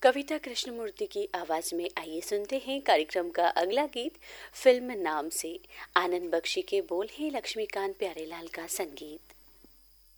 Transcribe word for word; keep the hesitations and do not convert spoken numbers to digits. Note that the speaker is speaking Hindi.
कविता कृष्णमूर्ति की आवाज में आइए सुनते हैं कार्यक्रम का अगला गीत फिल्म नाम से। आनंद बख्शी के बोल हैं, लक्ष्मीकांत प्यारेलाल का संगीत।